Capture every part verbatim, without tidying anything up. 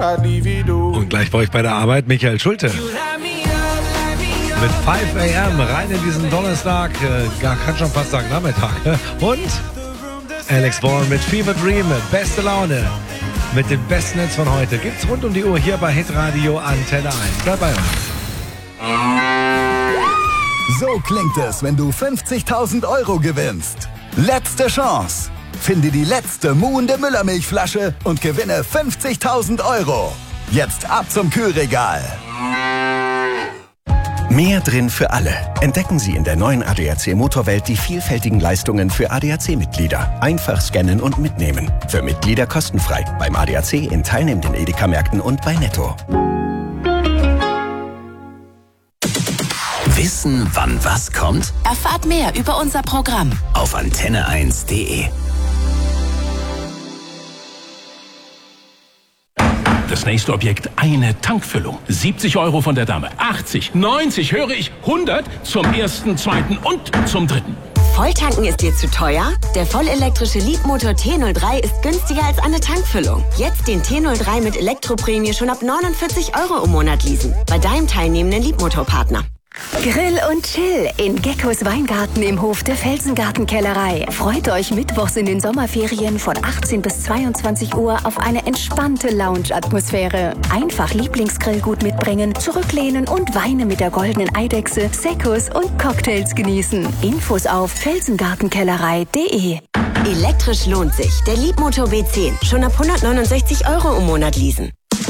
Und gleich bei euch bei der Arbeit Michael Schulte. Mit fünf a m rein in diesen Donnerstag, äh, gar kann schon fast sagen Nachmittag. Und Alex Bourne mit Fever Dream, beste Laune. Mit den besten Hits von heute gibt's rund um die Uhr hier bei Hitradio Antenne eins. Bleib bei uns. So klingt es, wenn du fünfzigtausend Euro gewinnst. Letzte Chance. Finde die letzte muhende Müllermilchflasche und gewinne fünfzigtausend Euro. Jetzt ab zum Kühlregal. Mehr drin für alle. Entdecken Sie in der neuen A D A C Motorwelt die vielfältigen Leistungen für A D A C-Mitglieder. Einfach scannen und mitnehmen. Für Mitglieder kostenfrei. Beim A D A C in teilnehmenden Edeka-Märkten und bei Netto. Wissen, wann was kommt? Erfahrt mehr über unser Programm auf antenne eins punkt de. Das nächste Objekt, eine Tankfüllung. siebzig Euro von der Dame. achtzig, neunzig, höre ich, hundert zum ersten, zweiten und zum dritten. Volltanken ist dir zu teuer? Der vollelektrische Leapmotor T null drei ist günstiger als eine Tankfüllung. Jetzt den T null drei mit Elektroprämie schon ab neunundvierzig Euro im Monat leasen. Bei deinem teilnehmenden Leapmotor-Partner. Grill und Chill in Geckos Weingarten im Hof der Felsengartenkellerei. Freut euch mittwochs in den Sommerferien von achtzehn bis zweiundzwanzig Uhr auf eine entspannte Lounge-Atmosphäre. Einfach Lieblingsgrillgut mitbringen, zurücklehnen und Weine mit der goldenen Eidechse, Seccos und Cocktails genießen. Infos auf felsengartenkellerei punkt de. Elektrisch lohnt sich. Der Leapmotor B zehn. Schon ab hundertneunundsechzig Euro im Monat leasen.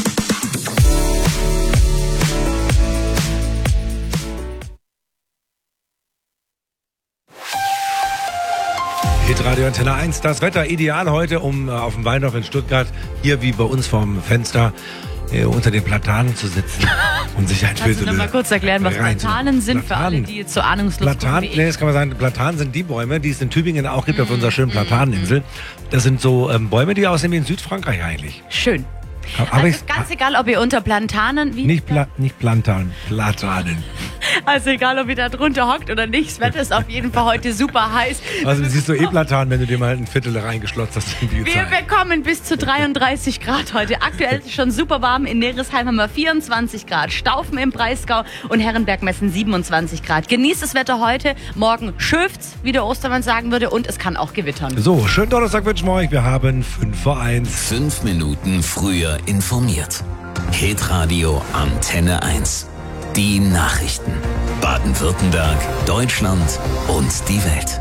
Hitradio Antenne eins, das Wetter ideal heute, um äh, auf dem Weinhof in Stuttgart, hier wie bei uns vorm Fenster, äh, unter den Platanen zu sitzen und sich ein Kannst du noch mal kurz erklären, was Platanen sind, Platanen. Für alle, die zu ahnungslos Platanen, nee, das kann man sagen, Platanen sind die Bäume, die es in Tübingen auch gibt, mm. auf unserer schönen Plataneninsel. Das sind so ähm, Bäume, die aussehen wie in Südfrankreich eigentlich. Schön. Aber also ich, ist ganz egal, ob ihr unter Plantanen... Wie nicht, Pla nicht Plantanen, Platanen. Also egal, ob ihr da drunter hockt oder nicht, das Wetter ist auf jeden Fall heute super heiß. Also siehst du eh Platanen, wenn du dir mal ein Viertel reingeschlotzt hast in die Wir Zeit. bekommen bis zu dreiunddreißig Grad heute. Aktuell ist es schon super warm. In Neresheim haben wir vierundzwanzig Grad. Staufen im Breisgau und Herrenberg messen siebenundzwanzig Grad. Genießt das Wetter heute. Morgen schöft's, wie der Ostermann sagen würde. Und es kann auch gewittern. So, schönen Donnerstag wünschen wir euch. Wir haben fünf vor eins. Fünf Minuten früher informiert. Hitradio Antenne eins. Die Nachrichten. Baden-Württemberg, Deutschland und die Welt.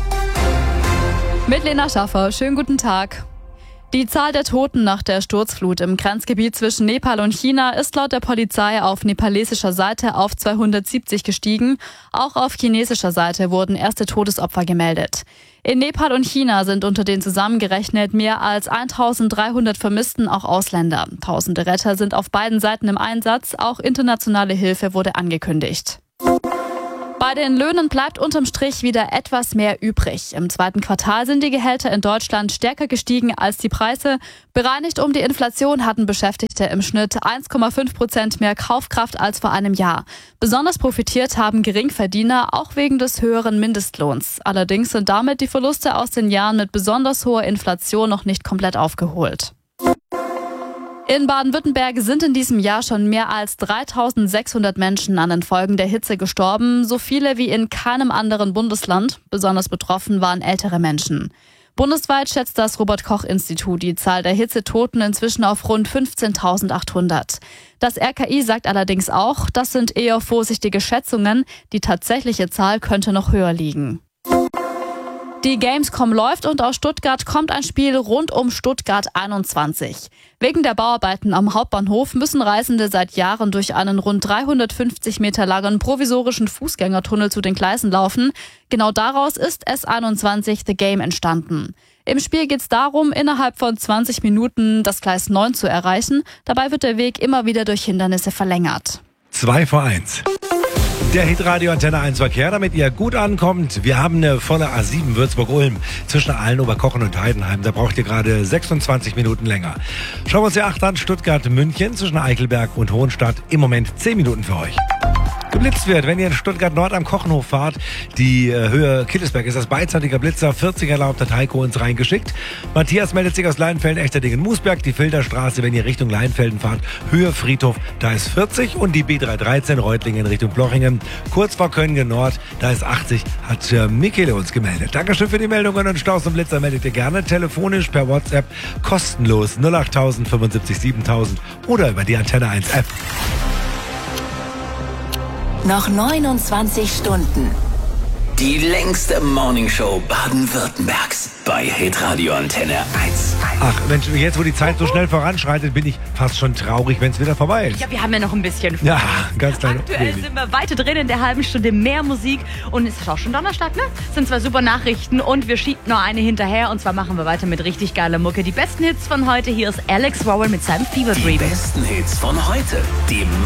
Mit Lena Schaffer. Schönen guten Tag. Die Zahl der Toten nach der Sturzflut im Grenzgebiet zwischen Nepal und China ist laut der Polizei auf nepalesischer Seite auf zweihundertsiebzig gestiegen. Auch auf chinesischer Seite wurden erste Todesopfer gemeldet. In Nepal und China sind unter den zusammengerechnet mehr als eintausenddreihundert Vermissten auch Ausländer. Tausende Retter sind auf beiden Seiten im Einsatz. Auch internationale Hilfe wurde angekündigt. Bei den Löhnen bleibt unterm Strich wieder etwas mehr übrig. Im zweiten Quartal sind die Gehälter in Deutschland stärker gestiegen als die Preise. Bereinigt um die Inflation hatten Beschäftigte im Schnitt eins Komma fünf Prozent mehr Kaufkraft als vor einem Jahr. Besonders profitiert haben Geringverdiener, auch wegen des höheren Mindestlohns. Allerdings sind damit die Verluste aus den Jahren mit besonders hoher Inflation noch nicht komplett aufgeholt. In Baden-Württemberg sind in diesem Jahr schon mehr als dreitausendsechshundert Menschen an den Folgen der Hitze gestorben, so viele wie in keinem anderen Bundesland. Besonders betroffen waren ältere Menschen. Bundesweit schätzt das Robert-Koch-Institut die Zahl der Hitzetoten inzwischen auf rund fünfzehntausendachthundert. Das R K I sagt allerdings auch, das sind eher vorsichtige Schätzungen, die tatsächliche Zahl könnte noch höher liegen. Die Gamescom läuft und aus Stuttgart kommt ein Spiel rund um Stuttgart einundzwanzig. Wegen der Bauarbeiten am Hauptbahnhof müssen Reisende seit Jahren durch einen rund dreihundertfünfzig Meter langen provisorischen Fußgängertunnel zu den Gleisen laufen. Genau daraus ist S einundzwanzig The Game entstanden. Im Spiel geht es darum, innerhalb von zwanzig Minuten das Gleis neun zu erreichen. Dabei wird der Weg immer wieder durch Hindernisse verlängert. zwei vor eins. Der Hitradio Antenne eins Verkehr, damit ihr gut ankommt. Wir haben eine volle A sieben Würzburg-Ulm zwischen Aalen, Oberkochen und Heidenheim. Da braucht ihr gerade sechsundzwanzig Minuten länger. Schauen wir uns die acht an. Stuttgart-München zwischen Eichelberg und Hohenstadt. Im Moment zehn Minuten für euch. geblitzt wird. Wenn ihr in Stuttgart Nord am Kochenhof fahrt, die äh, Höhe Killesberg, ist das beidseitiger Blitzer, vierzig erlaubt, hat Heiko uns reingeschickt. Matthias meldet sich aus Leinfelden, Echterdingen, Moosberg, die Filderstraße, wenn ihr Richtung Leinfelden fahrt, Höhe Friedhof, da ist vierzig und die B dreihundertdreizehn Reutlingen Richtung Blochingen, kurz vor Köngen Nord, da ist achtzig, hat äh, Michele uns gemeldet. Dankeschön für die Meldungen und Staus und Blitzer meldet ihr gerne telefonisch per WhatsApp, kostenlos null achttausend fünfundsiebzig siebentausend oder über die Antenne eins App. Noch neunundzwanzig Stunden. Die längste Morningshow Baden-Württembergs bei Hitradio Antenne eins. Ach Mensch, jetzt wo die Zeit so schnell voranschreitet, bin ich fast schon traurig, wenn es wieder vorbei ist. Ja, wir haben ja noch ein bisschen. Ja, ganz klein. Aktuell sind wir weiter drin in der halben Stunde mehr Musik und es ist auch schon Donnerstag, ne? Das sind zwei super Nachrichten und wir schieben noch eine hinterher und zwar machen wir weiter mit richtig geiler Mucke. Die besten Hits von heute, hier ist Alex Warren mit seinem Fever Dream. Die besten Hits von heute, die